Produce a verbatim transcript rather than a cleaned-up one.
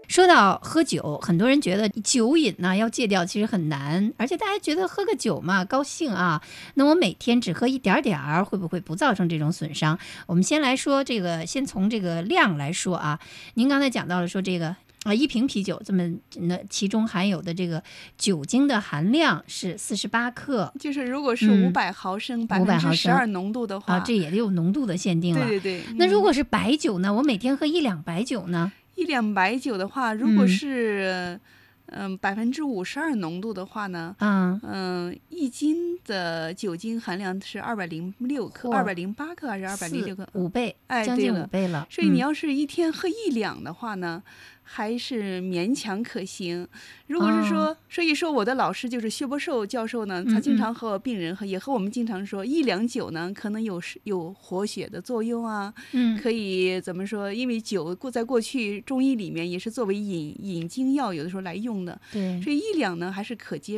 说到喝酒，很多人觉得酒瘾呢要戒掉其实很难，而且大家觉得喝个酒嘛高兴啊，那我每天只喝一点点儿，会不会不造成这种损伤？我们先来说这个，先从这个量来说啊。您刚才讲到了说这个啊，一瓶啤酒这么那其中含有的这个酒精的含量是四十八克， 就是如果是五百毫升百分之十二浓度的话、 啊，这也有浓度的限定了。 对对对。 那如果是白酒呢？我每天喝一两白酒呢？ 一两白酒的话，如果是嗯百分之五十二浓度的话呢， 嗯嗯，一斤的酒精含量是二百零六克，二百零八克还是二百零六克？ 五倍， 哎， 将近五倍了。 所以你要是一天喝一两的话呢，嗯、还是勉强可行。如果是说，哦、所以说我的老师就是薛伯寿教授呢，他经常和病人和、嗯、也和我们经常说，一两酒呢可能有有活血的作用啊， 嗯， 可以怎么说？因为酒过在过去中医里面也是作为引引经药，有的时候来用的， 对， 所以一两呢还是可接。